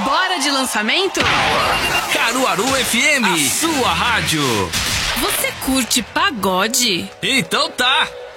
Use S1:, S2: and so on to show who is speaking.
S1: Bora de lançamento?
S2: Caruaru FM, a sua rádio.
S1: Você curte pagode?
S2: Então tá.